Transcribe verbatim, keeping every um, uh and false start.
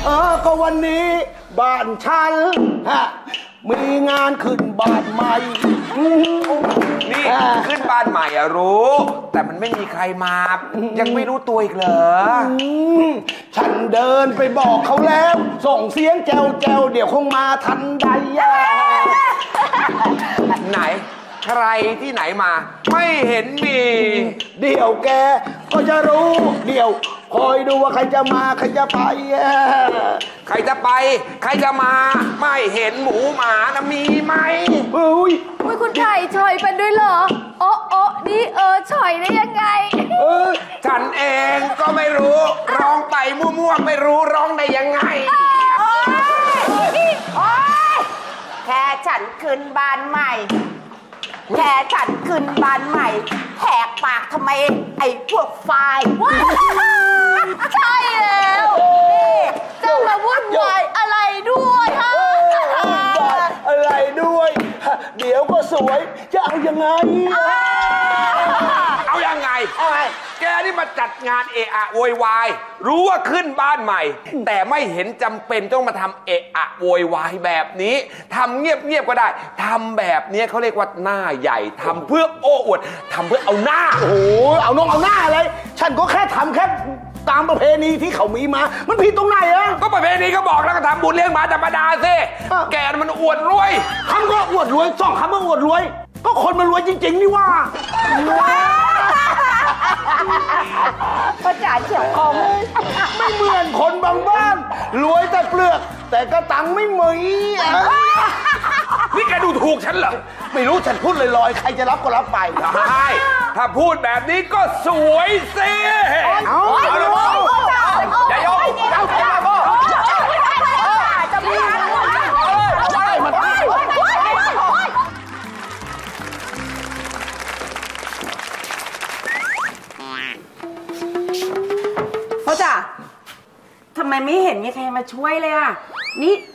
เออก็วันนี้บ้านฉันฮะมีงานขึ้นบ้านใหม่นี่ขึ้นบ้านใหม่อะรู้ แต่มันไม่มีใครมายังไม่รู้ตัวอีกเหรอฉันเดินไปบอกเขาแล้ว ส่งเสียงแจวแจวเดี๋ยวคงมาทันใดไหนใครที่ไหนมาไม่เห็นมีเดี๋ยวแกก็จะรู้เดี๋ยวคอยดูว่าใครจะมาใครจะไปใครจะไปใครจะมาไม่เห็นหมูหมานะมีไหมอุ้ยอุ้ยคุณไข่ฉอยเป็นด้วยเหรอโอ้โอ้นี่เออฉอยได้ยังไงเออฉันเองก็ไม่รู้ร้องไปมั่วๆไม่รู้ร้องได้ยังไงโอ้ยโอ้ยแค่ฉันขึ้นบ้านใหม่แค่ฉันขึ้นบ้านใหม่แหกปากทำไมไอ้พวกไฟใช่แล้วจะมาวุ่นวายอะไรด้วยฮะอะไรด้วยเดี๋ยวก็สวยจะเอายังไงเอายังไงแกนี่มาจัดงานเอะอะโวยวายรู้ว่าขึ้นบ้านใหม่แต่ไม่เห็นจำเป็นต้องมาทำเอะอะโวยวายแบบนี้ทำเงียบๆก็ได้ทำแบบนี้เขาเรียกว่าหน้าใหญ่ทำเพื่อโอ้อวดทำเพื่อเอาหน้าโอ้โหเอาน้องเอาหน้าอะไรฉันก็แค่ทำแค่ตามประเพณีที่เขามีมามันผิดตรงไหนอะก็ประเพณีก็บอกแล้วก็ทำบุญเลี้ยงหมาธรรมดาสิแกมันอวดรวยคำก็อวดรวยสองคำก็อวดรวยก็คนมันรวยจริงๆนี่ว่าพระจ๋าเฉียวคมไม่เหมือนคนบางบ้านรวยแต่เปลือกแต่ก็ตังไม่มีนี่แกดูถูกฉันเหรอไม่รู้ฉันพูดลอยๆใครจะรับก็รับไปใช่ถ้าพูดแบบนี้ก็สวยสิเอาเอาเลยพ่ออย่ายอมเอาอย่าพ่อจะไม่ได้พ่อจ๋าทำไมไม่เห็นมีใครมาช่วยเลยอ่ะนี่